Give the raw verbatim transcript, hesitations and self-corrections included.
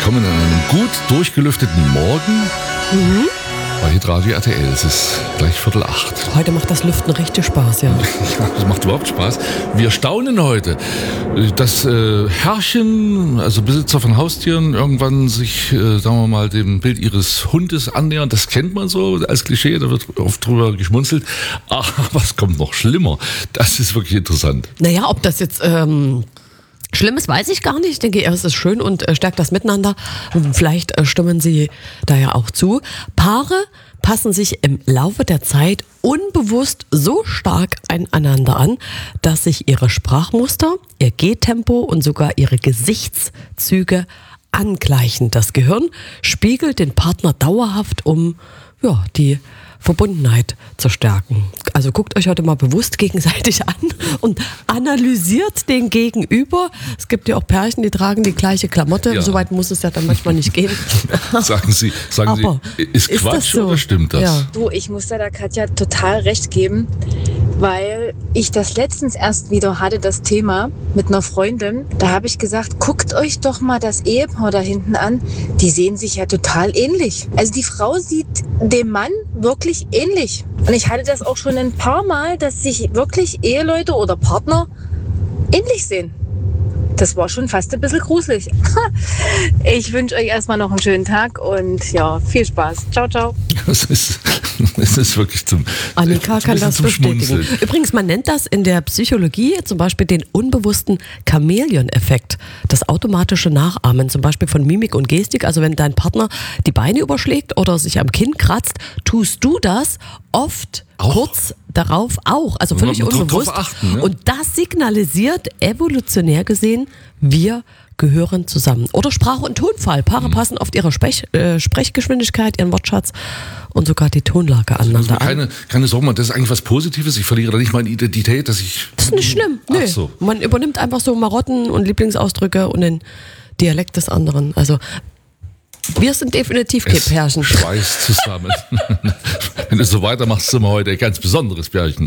willkommen an einem gut durchgelüfteten Morgen. Mhm. Bei Hitradio R T L. Es ist gleich Viertel acht. Heute macht das Lüften richtig Spaß, ja. Ja, das macht überhaupt Spaß. Wir staunen heute, dass äh, Herrchen, also Besitzer von Haustieren, irgendwann sich, äh, sagen wir mal, dem Bild ihres Hundes annähern. Das kennt man so als Klischee, da wird oft drüber geschmunzelt. Aber es kommt noch schlimmer. Das ist wirklich interessant. Naja, ob das jetzt... Ähm Schlimmes weiß ich gar nicht. Ich denke eher, es ist schön und äh, stärkt das Miteinander. Vielleicht äh, stimmen Sie da ja auch zu. Paare passen sich im Laufe der Zeit unbewusst so stark einander an, dass sich ihre Sprachmuster, ihr Gehtempo und sogar ihre Gesichtszüge angleichen. Das Gehirn spiegelt den Partner dauerhaft, um ja, die Verbundenheit zu stärken. Also guckt euch heute mal bewusst gegenseitig an und analysiert den Gegenüber. Es gibt ja auch Pärchen, die tragen die gleiche Klamotte. Ja. Soweit muss es ja dann manchmal nicht gehen. Sagen Sie, sagen Aber Sie, ist ist Quatsch das so? Oder stimmt das? Ja. Du, ich muss da der Katja total recht geben, weil ich das letztens erst wieder hatte, das Thema mit einer Freundin. Da habe ich gesagt, guckt euch doch mal das Ehepaar da hinten an. Die sehen sich ja total ähnlich. Also die Frau sieht dem Mann wirklich ähnlich. Und ich hatte das auch schon ein paar Mal, dass sich wirklich Eheleute oder Partner ähnlich sehen. Das war schon fast ein bisschen gruselig. Ich wünsche euch erstmal noch einen schönen Tag und ja, viel Spaß. Ciao, ciao. Das ist, das ist wirklich zum Annika kann das bestätigen. Schmunzeln. Übrigens, man nennt das in der Psychologie zum Beispiel den unbewussten Chamäleon-Effekt. Das automatische Nachahmen, zum Beispiel von Mimik und Gestik. Also wenn dein Partner die Beine überschlägt oder sich am Kinn kratzt, tust du das oft Auch? kurz darauf auch. Also völlig Man muss unbewusst. drauf achten, ne? Und das signalisiert evolutionär gesehen, wir gehören zusammen. Oder Sprache und Tonfall. Paare Mhm. passen oft ihrer Sprech, äh, Sprechgeschwindigkeit, ihren Wortschatz und sogar die Tonlage Also aneinander an. keine, keine Sorge, das ist eigentlich was Positives. Ich verliere da nicht meine Identität, dass ich... Das ist nicht schlimm. Nö. Ach so. Man übernimmt einfach so Marotten und Lieblingsausdrücke und den Dialekt des anderen. Also wir sind definitiv kein Es Pärchen. schweißt zusammen. Wenn du so weitermachst, sind wir heute ein ganz besonderes Pärchen.